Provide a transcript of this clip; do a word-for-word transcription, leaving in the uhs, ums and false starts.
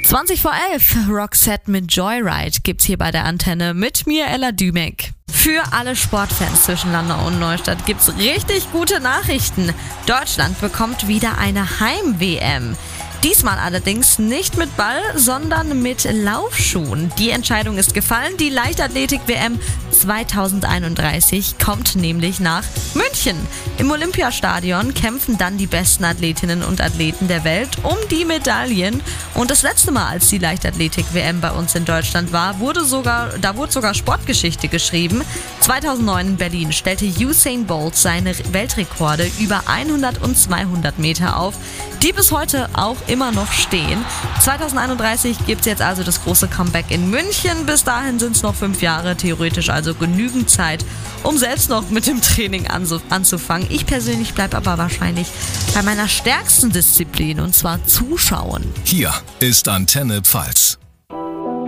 zwanzig vor elf, Roxette mit Joyride gibt's hier bei der Antenne mit mir, Ella Dümek. Für alle Sportfans zwischen Landau und Neustadt gibt's richtig gute Nachrichten. Deutschland bekommt wieder eine Heim-W M. Diesmal allerdings nicht mit Ball, sondern mit Laufschuhen. Die Entscheidung ist gefallen. Die Leichtathletik-W M zwanzig einunddreißig kommt nämlich nach München. Im Olympiastadion kämpfen dann die besten Athletinnen und Athleten der Welt um die Medaillen. Und das letzte Mal, als die Leichtathletik-W M bei uns in Deutschland war, wurde sogar, da wurde sogar Sportgeschichte geschrieben. zweitausendneun in Berlin stellte Usain Bolt seine Weltrekorde über hundert und zweihundert Meter auf, die bis heute auch immer noch stehen. zwanzig einunddreißig gibt es jetzt also das große Comeback in München. Bis dahin sind es noch fünf Jahre, theoretisch also genügend Zeit, um selbst noch mit dem Training anzufangen. Ich persönlich bleibe aber wahrscheinlich bei meiner stärksten Disziplin, und zwar Zuschauen. Hier ist Antenne Pfalz.